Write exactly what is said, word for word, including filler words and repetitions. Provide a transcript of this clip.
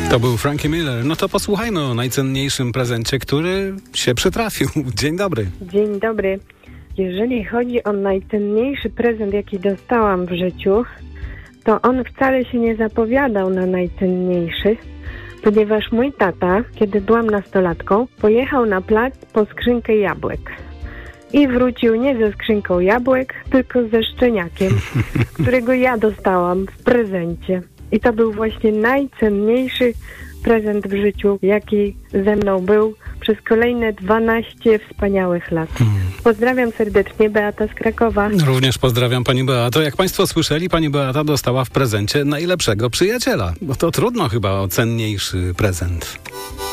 To był Frankie Miller. No to posłuchajmy o najcenniejszym prezencie, który się przytrafił. Dzień dobry. Dzień dobry. Jeżeli chodzi o najcenniejszy prezent, jaki dostałam w życiu, to on wcale się nie zapowiadał na najcenniejszy, ponieważ mój tata, kiedy byłam nastolatką, pojechał na plac po skrzynkę jabłek. I wrócił nie ze skrzynką jabłek, tylko ze szczeniakiem, którego ja dostałam w prezencie. I to był właśnie najcenniejszy prezent w życiu, jaki ze mną był przez kolejne dwanaście wspaniałych lat. Hmm. Pozdrawiam serdecznie, Beata z Krakowa. Również pozdrawiam pani Beato. Jak państwo słyszeli, pani Beata dostała w prezencie najlepszego przyjaciela. Bo to trudno chyba o cenniejszy prezent.